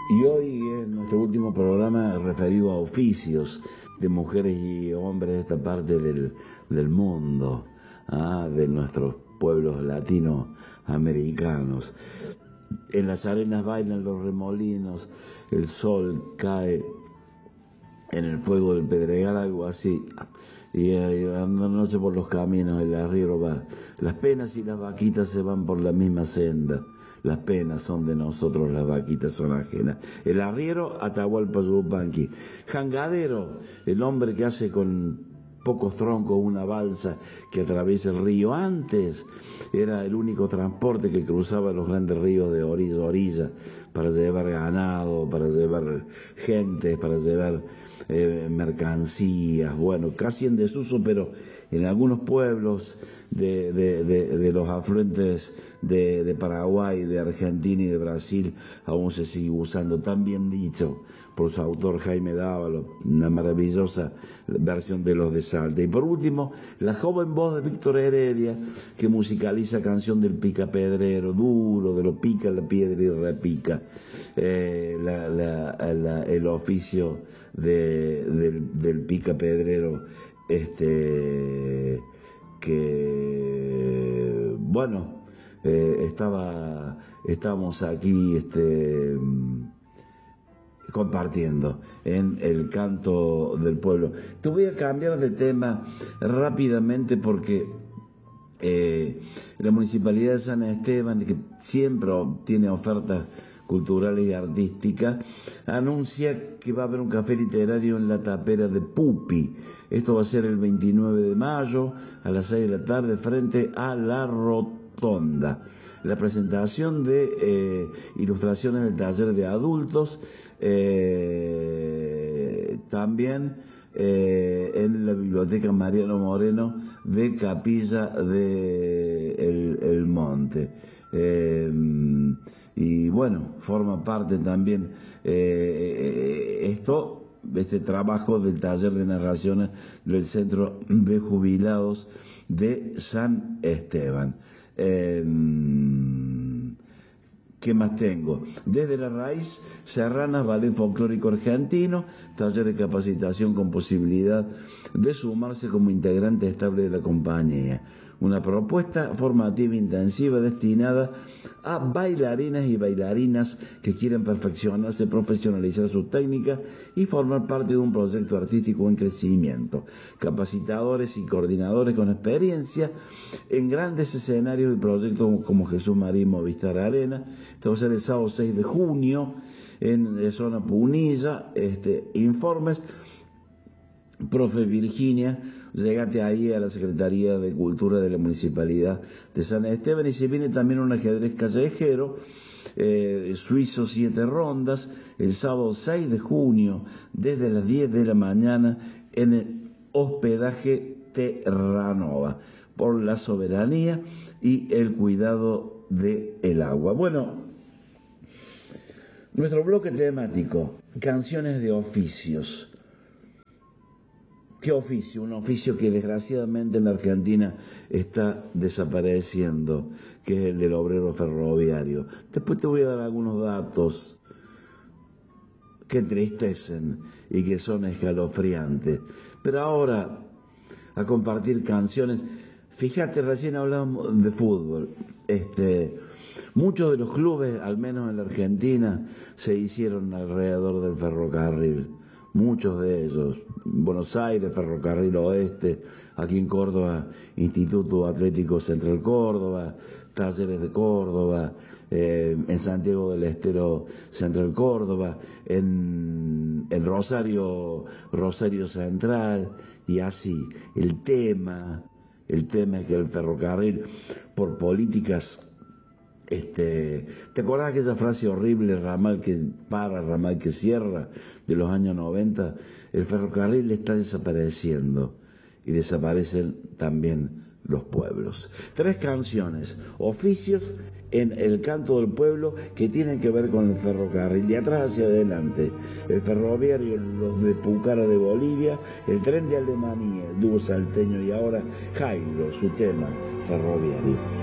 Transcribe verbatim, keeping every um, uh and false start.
Y hoy es nuestro último programa referido a oficios de mujeres y hombres de esta parte del, del mundo, ¿ah? De nuestros pueblos latinoamericanos. En las arenas bailan los remolinos, el sol cae en el fuego del pedregal, algo así. Y, y andando noche por los caminos, el arriero va. Las penas y las vaquitas se van por la misma senda. Las penas son de nosotros, las vaquitas son ajenas. El arriero, Atahualpa Yupanqui. Jangadero, el hombre que hace con pocos troncos una balsa que atraviesa el río. Antes era el único transporte que cruzaba los grandes ríos de orilla a orilla para llevar ganado, para llevar gente, para llevar eh, mercancías. Bueno, casi en desuso, pero en algunos pueblos de, de, de, de los afluentes de, de Paraguay, de Argentina y de Brasil aún se sigue usando, tan bien dicho por su autor Jaime Dávalo, una maravillosa versión de Los de Salta. Y por último, la joven voz de Víctor Heredia, que musicaliza Canción del Pica Pedrero, duro, de lo pica la piedra y repica, eh, la, la, la, el oficio de, del, del Pica Pedrero, este, que, bueno, eh, estaba, estábamos aquí, este, compartiendo en el canto del pueblo. Te voy a cambiar de tema rápidamente porque eh, la Municipalidad de San Esteban, que siempre tiene ofertas culturales y artísticas, anuncia que va a haber un café literario en la tapera de Pupi. Esto va a ser el veintinueve de mayo a las seis de la tarde frente a la Rotonda. La presentación de eh, ilustraciones del taller de adultos, eh, también eh, en la Biblioteca Mariano Moreno de Capilla de el, el Monte. Eh, y bueno, forma parte también eh, esto, este trabajo del taller de narraciones del Centro de Jubilados de San Esteban. Eh, ¿Qué más tengo? Desde la raíz, Serranas, ballet folclórico argentino, taller de capacitación con posibilidad de sumarse como integrante estable de la compañía. Una propuesta formativa intensiva destinada a bailarinas y bailarinas que quieren perfeccionarse, profesionalizar sus técnicas y formar parte de un proyecto artístico en crecimiento. Capacitadores y coordinadores con experiencia en grandes escenarios y proyectos como Jesús María Movistar Arena. Esto va a ser el sábado seis de junio en, en zona Punilla. Este, informes, profe Virginia, llegate ahí a la Secretaría de Cultura de la Municipalidad de San Esteban. Y se viene también un ajedrez callejero, eh, suizo siete rondas, el sábado seis de junio, desde las diez de la mañana, en el hospedaje Terranova, por la soberanía y el cuidado del agua. Bueno, nuestro bloque temático, canciones de oficios. ¿Qué oficio? Un oficio que desgraciadamente en la Argentina está desapareciendo, que es el del obrero ferroviario. Después te voy a dar algunos datos que entristecen y que son escalofriantes. Pero ahora, a compartir canciones. Fíjate, recién hablamos de fútbol. Este, muchos de los clubes, al menos en la Argentina, se hicieron alrededor del ferrocarril. Muchos de ellos. Buenos Aires, Ferrocarril Oeste, aquí en Córdoba, Instituto Atlético Central Córdoba, Talleres de Córdoba, eh, en Santiago del Estero Central Córdoba, en, en Rosario, Rosario Central, y así. El tema, el tema es que el ferrocarril, por políticas, Este, ¿te acordás aquella frase horrible, ramal que para, ramal que cierra, de los años noventa? El ferrocarril está desapareciendo y desaparecen también los pueblos. Tres canciones, oficios en el canto del pueblo que tienen que ver con el ferrocarril, de atrás hacia adelante. El ferroviario, los de Pucara de Bolivia, el tren de Alemania, el dúo salteño, y ahora Jairo, su tema ferroviario.